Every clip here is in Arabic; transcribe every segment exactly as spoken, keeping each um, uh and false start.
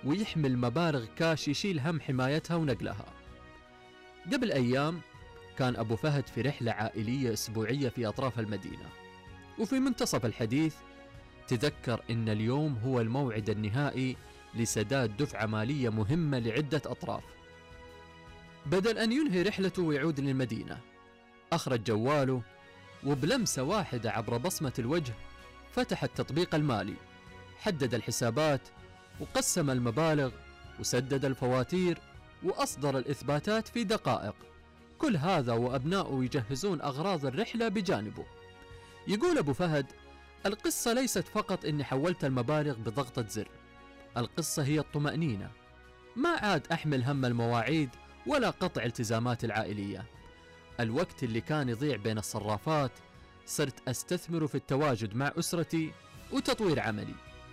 ويحمل مبالغ كاش يشيل هم حمايتها ونقلها. قبل أيام كان أبو فهد في رحلة عائلية أسبوعية في أطراف المدينة، وفي منتصف الحديث تذكر أن اليوم هو الموعد النهائي لسداد دفعة مالية مهمة لعدة أطراف. بدل أن ينهي رحلته ويعود للمدينة، أخرج جواله وبلمسة واحدة عبر بصمة الوجه فتح التطبيق المالي، حدد الحسابات وقسم المبالغ وسدد الفواتير وأصدر الإثباتات في دقائق. كل هذا وأبناؤه يجهزون أغراض الرحلة بجانبه. يقول أبو فهد: القصة ليست فقط إني حولت المبالغ بضغطة زر، القصة هي الطمأنينة. ما عاد أحمل هم المواعيد ولا قطع التزاماتي العائلية. الوقت اللي كان يضيع بين الصرافات صرت أستثمره في التواجد مع أسرتي وتطوير عملي.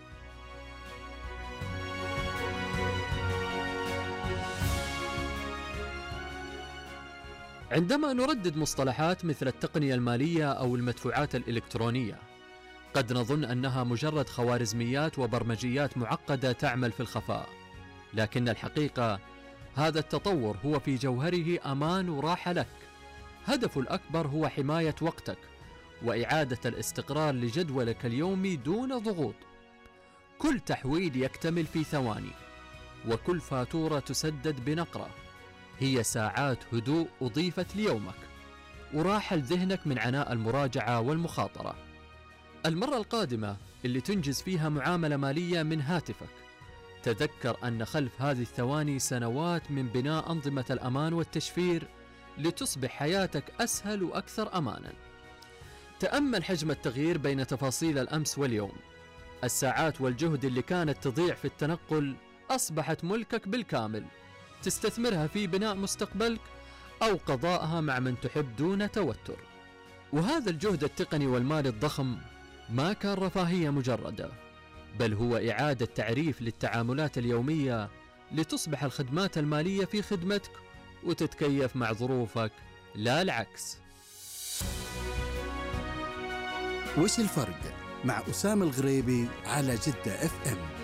عندما نردد مصطلحات مثل التقنية المالية أو المدفوعات الإلكترونية، قد نظن أنها مجرد خوارزميات وبرمجيات معقدة تعمل في الخفاء، لكن الحقيقة هذا التطور هو في جوهره أمان وراحة لك. هدفه الأكبر هو حماية وقتك وإعادة الاستقرار لجدولك اليومي دون ضغوط. كل تحويل يكتمل في ثواني، وكل فاتورة تسدد بنقرة. هي ساعات هدوء أضيفت ليومك وراحة لذهنك من عناء المراجعة والمخاطرة. المرة القادمة اللي تنجز فيها معاملة مالية من هاتفك، تذكر أن خلف هذه الثواني سنوات من بناء أنظمة الأمان والتشفير لتصبح حياتك أسهل وأكثر أمانا. تأمل حجم التغيير بين تفاصيل الأمس واليوم. الساعات والجهد اللي كانت تضيع في التنقل أصبحت ملكك بالكامل، تستثمرها في بناء مستقبلك أو قضائها مع من تحب دون توتر. وهذا الجهد التقني والمالي الضخم ما كان رفاهية مجردة، بل هو إعادة تعريف للتعاملات اليومية لتصبح الخدمات المالية في خدمتك وتتكيف مع ظروفك لا العكس. وش الفرق؟ مع أسامة الغريبي على جدة اف ام.